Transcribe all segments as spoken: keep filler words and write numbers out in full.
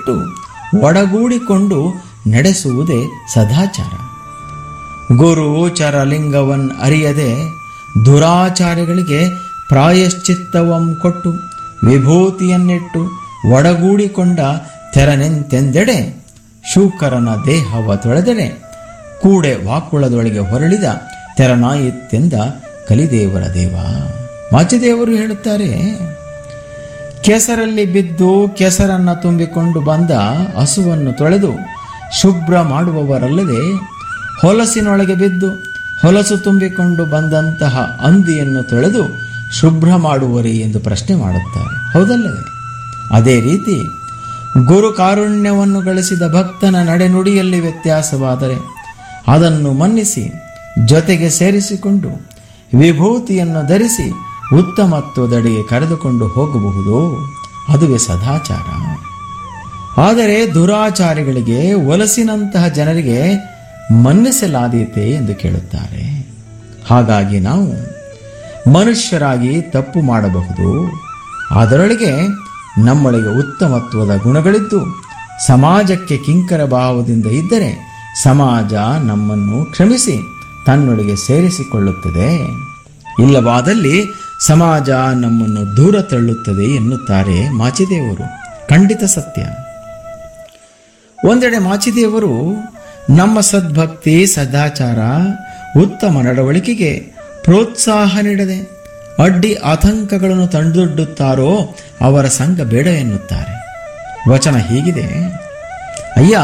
ಬಿಟ್ಟು ಒಡಗೂಡಿಕೊಂಡು ನಡೆಸುವುದೇ ಸದಾಚಾರ. ಗುರು ಚರಲಿಂಗವನ್ ಅರಿಯದೆ ದುರಾಚಾರಗಳಿಗೆ ಪ್ರಾಯಶ್ಚಿತ್ತವಂ ಕೊಟ್ಟು ವಿಭೂತಿಯನ್ನಿಟ್ಟು ಒಡಗೂಡಿಕೊಂಡ ತೆರನೆಂತೆಂದೆಡೆ ಶೂಕರನ ದೇಹವ ತೊಳೆದೆಡೆ ಕೂಡೆ ವಾಕುಳದೊಳಗೆ ಹೊರಳಿದ ತೆರನಾಯಿತ್ತೆಂದ ಕಲಿದೇವರ ದೇವ. ಮಾಚಿದೇವರು ಹೇಳುತ್ತಾರೆ, ಕೆಸರಲ್ಲಿ ಬಿದ್ದು ಕೆಸರನ್ನು ತುಂಬಿಕೊಂಡು ಬಂದ ಹಸುವನ್ನು ತೊಳೆದು ಶುಭ್ರ ಮಾಡುವವರಲ್ಲದೆ ಹೊಲಸಿನೊಳಗೆ ಬಿದ್ದು ಹೊಲಸು ತುಂಬಿಕೊಂಡು ಬಂದಂತಹ ಹಂದಿಯನ್ನು ತೊಳೆದು ಶುಭ್ರ ಮಾಡುವರಿ ಎಂದು ಪ್ರಶ್ನೆ ಮಾಡುತ್ತಾರೆ. ಹೌದಲ್ಲವೇ? ಅದೇ ರೀತಿ ಗುರು ಕಾರುಣ್ಯವನ್ನು ಗಳಿಸಿದ ಭಕ್ತನ ನಡೆನುಡಿಯಲ್ಲಿ ವ್ಯತ್ಯಾಸವಾದರೆ ಅದನ್ನು ಮನ್ನಿಸಿ ಜೊತೆಗೆ ಸೇರಿಸಿಕೊಂಡು ವಿಭೂತಿಯನ್ನು ಧರಿಸಿ ಉತ್ತಮತ್ವದಡಿಗೆ ಕರೆದುಕೊಂಡು ಹೋಗಬಹುದು. ಅದುವೇ ಸದಾಚಾರ. ಆದರೆ ದುರಾಚಾರಿಗಳಿಗೆ, ಒಲಸಿನಂತಹ ಜನರಿಗೆ ಮನ್ನಿಸಲಾದೀತೆ ಎಂದು ಕೇಳುತ್ತಾರೆ. ಹಾಗಾಗಿ ನಾವು ಮನುಷ್ಯರಾಗಿ ತಪ್ಪು ಮಾಡಬಹುದು. ಅದರೊಳಗೆ ನಮ್ಮೊಳಗೆ ಉತ್ತಮತ್ವದ ಗುಣಗಳಿದ್ದು ಸಮಾಜಕ್ಕೆ ಕಿಂಕರ ಭಾವದಿಂದ ಇದ್ದರೆ ಸಮಾಜ ನಮ್ಮನ್ನು ಕ್ಷಮಿಸಿ ತನ್ನೊಳಗೆ ಸೇರಿಸಿಕೊಳ್ಳುತ್ತದೆ. ಇಲ್ಲವಾದಲ್ಲಿ ಸಮಾಜ ನಮ್ಮನ್ನು ದೂರ ತಳ್ಳುತ್ತದೆ ಎನ್ನುತ್ತಾರೆ ಮಾಚಿದೇವರು. ಖಂಡಿತ ಸತ್ಯ. ಒಂದೆಡೆ ಮಾಚಿದೇವರು ನಮ್ಮ ಸದ್ಭಕ್ತಿ, ಸದಾಚಾರ, ಉತ್ತಮ ನಡವಳಿಕೆಗೆ ಪ್ರೋತ್ಸಾಹ ನೀಡದೆ ಅಡ್ಡಿ ಆತಂಕಗಳನ್ನು ತಂದೊಡ್ಡುತ್ತಾರೋ ಅವರ ಸಂಘ ಬೇಡ ಎನ್ನುತ್ತಾರೆ. ವಚನ ಹೀಗಿದೆ: ಅಯ್ಯ,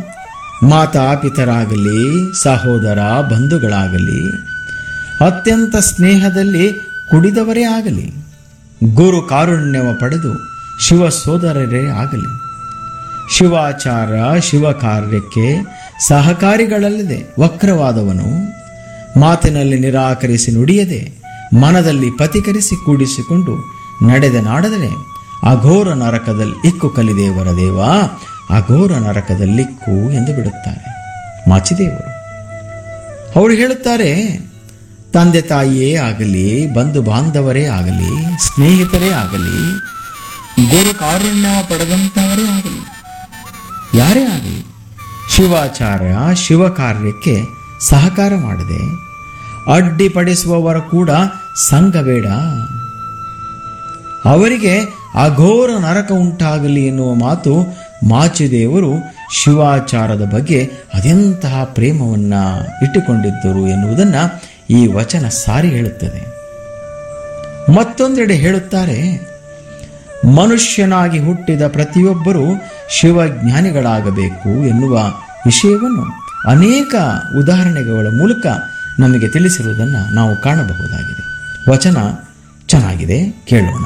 ಮಾತಾಪಿತರಾಗಲಿ, ಸಹೋದರ ಬಂಧುಗಳಾಗಲಿ, ಅತ್ಯಂತ ಸ್ನೇಹದಲ್ಲಿ ಕುಡಿದವರೇ ಆಗಲಿ, ಗುರು ಕಾರುಣ್ಯವ ಪಡೆದು ಶಿವ ಸೋದರರೇ ಆಗಲಿ, ಶಿವಾಚಾರ ಶಿವ ಕಾರ್ಯಕ್ಕೆ ಸಹಕಾರಿಗಳಲ್ಲದೆ ವಕ್ರವಾದವನು, ಮಾತಿನಲ್ಲಿ ನಿರಾಕರಿಸಿ ನುಡಿಯದೆ ಮನದಲ್ಲಿ ಪತಿಕರಿಸಿ ಕೂಡಿಸಿಕೊಂಡು ನಡೆದ ನಾಡದರೆ ಅಘೋರ ನರಕದಲ್ಲಿ ಇಕ್ಕು ಕಲಿದೇವರ ದೇವ, ಅಘೋರ ನರಕದಲ್ಲಿಕ್ಕು ಎಂದು ಬಿಡುತ್ತಾರೆ ಮಾಚಿದೇವರು. ಅವರು ಹೇಳುತ್ತಾರೆ, ತಂದೆ ತಾಯಿಯೇ ಆಗಲಿ, ಬಂಧು ಬಾಂಧವರೇ ಆಗಲಿ, ಸ್ನೇಹಿತರೇ ಆಗಲಿ, ಗುರು ಕಾರುಣ್ಯ ಪಡೆದಂಥವರೇ ಆಗಲಿ, ಯಾರೇ ಆಗಲಿ, ಶಿವಾಚಾರ ಶಿವ ಕಾರ್ಯಕ್ಕೆ ಸಹಕಾರ ಮಾಡದೆ ಅಡ್ಡಿಪಡಿಸುವವರ ಕೂಡ ಸಂಘ ಬೇಡ. ಅವರಿಗೆ ಅಘೋರ ನರಕ ಉಂಟಾಗಲಿ ಎನ್ನುವ ಮಾತು ಮಾಚಿದೇವರು ಶಿವಾಚಾರದ ಬಗ್ಗೆ ಅದೆಂತಹ ಪ್ರೇಮವನ್ನ ಇಟ್ಟುಕೊಂಡಿದ್ದರು ಎನ್ನುವುದನ್ನು ಈ ವಚನ ಸಾರಿ ಹೇಳುತ್ತದೆ. ಮತ್ತೊಂದೆಡೆ ಹೇಳುತ್ತಾರೆ, ಮನುಷ್ಯನಾಗಿ ಹುಟ್ಟಿದ ಪ್ರತಿಯೊಬ್ಬರೂ ಶಿವಜ್ಞಾನಿಗಳಾಗಬೇಕು ಎನ್ನುವ ವಿಷಯವನ್ನು ಅನೇಕ ಉದಾಹರಣೆಗಳ ಮೂಲಕ ನಮಗೆ ತಿಳಿಸಿರುವುದನ್ನು ನಾವು ಕಾಣಬಹುದಾಗಿದೆ. ವಚನ ಚೆನ್ನಾಗಿದೆ, ಕೇಳೋಣ.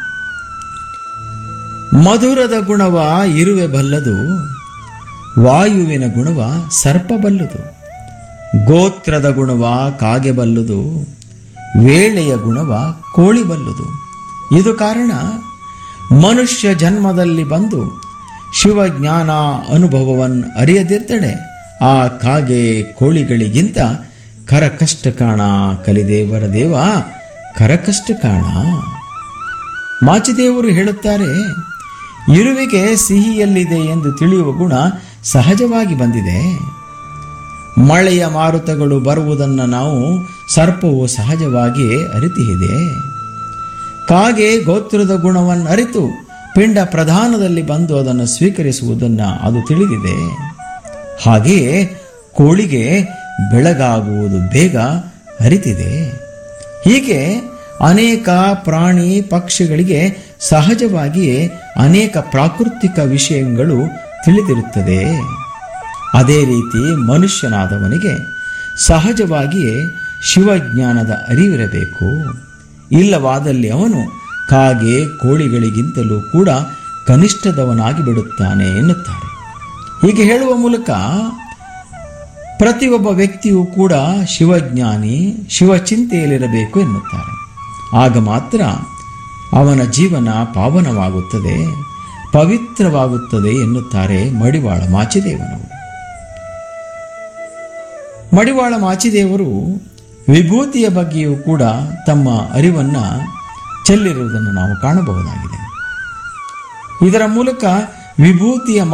ಮಧುರದ ಗುಣವ ಇರುವೆ ಬಲ್ಲದು, ವಾಯುವಿನ ಗುಣವ ಸರ್ಪ ಬಲ್ಲುದು, ಗೋತ್ರದ ಗುಣವ ಕಾಗೆ ಬಲ್ಲುದು, ವೇಳೆಯ ಗುಣವ ಕೋಳಿ ಬಲ್ಲುದು. ಇದು ಕಾರಣ ಮನುಷ್ಯ ಜನ್ಮದಲ್ಲಿ ಬಂದು ಶಿವಜ್ಞಾನ ಅನುಭವವನ್ನು ಅರಿಯದಿರ್ತಡೆ ಆ ಕಾಗೆ ಕೋಳಿಗಳಿಗಿಂತ ಕರಕಷ್ಟ ಕಾಣ ಕಲಿದೇವರ ದೇವ, ಕರಕಷ್ಟ ಕಾಣ. ಮಾಚಿದೇವರು ಹೇಳುತ್ತಾರೆ, ಇರುವಿಗೆ ಸಿಹಿಯಲ್ಲಿದೆ ಎಂದು ತಿಳಿಯುವ ಗುಣ ಸಹಜವಾಗಿ ಬಂದಿದೆ. ಮಳೆಯ ಮಾರುತಗಳು ಬರುವುದನ್ನು ನಾವು ಸರ್ಪವು ಸಹಜವಾಗಿ ಅರಿತಿದೆ. ಕಾಗೆ ಗೋತ್ರದ ಗುಣವನ್ನು ಅರಿತು ಪಿಂಡ ಪ್ರಧಾನದಲ್ಲಿ ಬಂದು ಅದನ್ನು ಸ್ವೀಕರಿಸುವುದನ್ನು ಅದು ತಿಳಿದಿದೆ. ಹಾಗೆಯೇ ಕೋಳಿಗೆ ಬೆಳಗಾಗುವುದು ಬೇಗ ಅರಿತಿದೆ. ಹೀಗೆ ಅನೇಕ ಪ್ರಾಣಿ ಪಕ್ಷಿಗಳಿಗೆ ಸಹಜವಾಗಿಯೇ ಅನೇಕ ಪ್ರಾಕೃತಿಕ ವಿಷಯಗಳು ತಿಳಿದಿರುತ್ತದೆ. ಅದೇ ರೀತಿ ಮನುಷ್ಯನಾದವನಿಗೆ ಸಹಜವಾಗಿಯೇ ಶಿವಜ್ಞಾನದ ಅರಿವಿರಬೇಕು. ಇಲ್ಲವಾದಲ್ಲಿ ಅವನು ಕಾಗೆ ಕೋಳಿಗಳಿಗಿಂತಲೂ ಕೂಡ ಕನಿಷ್ಠದವನಾಗಿ ಬಿಡುತ್ತಾನೆ ಎನ್ನುತ್ತಾರೆ. ಹೀಗೆ ಹೇಳುವ ಮೂಲಕ ಪ್ರತಿಯೊಬ್ಬ ವ್ಯಕ್ತಿಯೂ ಕೂಡ ಶಿವಜ್ಞಾನಿ, ಶಿವಚಿಂತೆಯಲ್ಲಿರಬೇಕು ಎನ್ನುತ್ತಾರೆ. ಆಗ ಮಾತ್ರ ಅವನ ಜೀವನ ಪಾವನವಾಗುತ್ತದೆ, ಪವಿತ್ರವಾಗುತ್ತದೆ ಎನ್ನುತ್ತಾರೆ ಮಡಿವಾಳ ಮಾಚಿದೇವನವರು. ಮಡಿವಾಳ ಮಾಚಿದೇವರು ವಿಭೂತಿಯ ಬಗ್ಗೆಯೂ ಕೂಡ ತಮ್ಮ ಅರಿವನ್ನು ಚೆಲ್ಲಿರುವುದನ್ನು ನಾವು ಕಾಣಬಹುದಾಗಿದೆ. ಇದರ ಮೂಲಕ ವಿಭೂತಿಯ